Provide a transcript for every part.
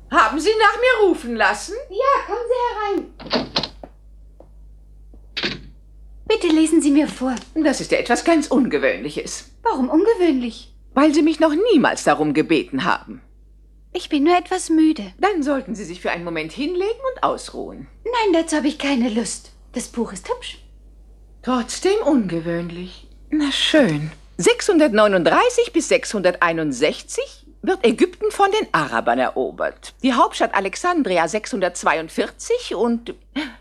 Haben Sie nach mir rufen lassen? Ja, kommen Sie herein. Bitte lesen Sie mir vor. Das ist ja etwas ganz Ungewöhnliches. Warum ungewöhnlich? Weil Sie mich noch niemals darum gebeten haben. Ich bin nur etwas müde. Dann sollten Sie sich für einen Moment hinlegen und ausruhen. Nein, dazu habe ich keine Lust. Das Buch ist hübsch. Trotzdem ungewöhnlich. Na schön. 639 bis 661 wird Ägypten von den Arabern erobert. Die Hauptstadt Alexandria 642 und...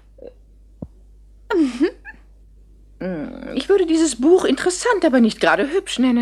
Ich würde dieses Buch interessant, aber nicht gerade hübsch nennen.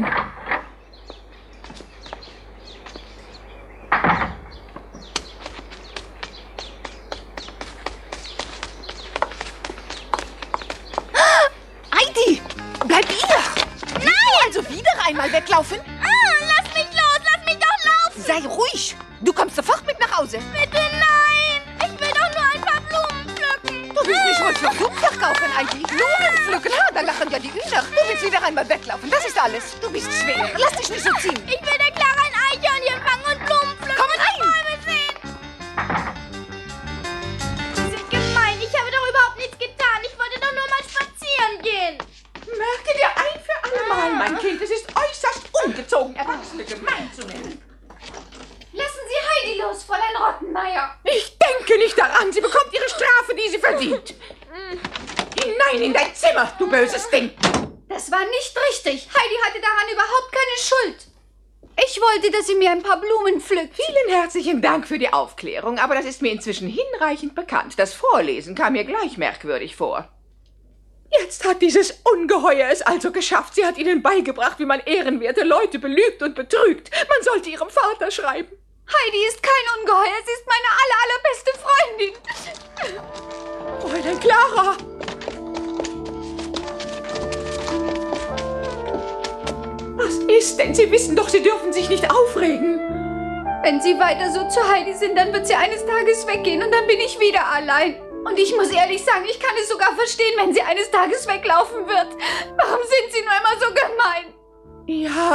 Heidi, bleib hier! Nein! Also wieder einmal weglaufen? Lass mich los! Lass mich doch laufen! Sei ruhig! Du kommst sofort mit nach Hause. Bitte nein! Ich will doch nur ein paar Blumen pflücken! Du willst mich wohl für Blumen verkaufen, Heidi. Blumen pflücken, da lachen ja die Hühner. Du willst wieder einmal weglaufen, das ist alles. Du bist schwer. Lass dich nicht so ziehen. Ich will der Clara ein Eichhörnchen fangen und Blumen pflücken Komm und rein! Bäume sehen! Sie sind gemein. Ich habe doch überhaupt nichts getan. Ich wollte doch nur mal spazieren gehen. Merke dir ein für alle Mal, mein Kind, es ist äußerst ungezogen, Erwachsene gemein zu nennen. Lassen Sie Heidi los, Fräulein Rottenmeier. Ich denke nicht daran. Sie bekommt ihre Strafe, die sie verdient. Hinein in dein Zimmer, du böses Ding. Das war nicht richtig. Heidi hatte daran überhaupt keine Schuld. Ich wollte, dass sie mir ein paar Blumen pflückt. Vielen herzlichen Dank für die Aufklärung, aber das ist mir inzwischen hinreichend bekannt. Das Vorlesen kam mir gleich merkwürdig vor. Jetzt hat dieses Ungeheuer es also geschafft. Sie hat ihnen beigebracht, wie man ehrenwerte Leute belügt und betrügt. Man sollte ihrem Vater schreiben. Heidi ist kein Ungeheuer. Sie ist meine allerbeste Freundin. Fräulein Clara! Was ist denn? Sie wissen doch, Sie dürfen sich nicht aufregen. Wenn Sie weiter so zu Heidi sind, dann wird sie eines Tages weggehen und dann bin ich wieder allein. Und ich muss ehrlich sagen, ich kann es sogar verstehen, wenn sie eines Tages weglaufen wird. Warum sind Sie nur immer so gemein? Ja,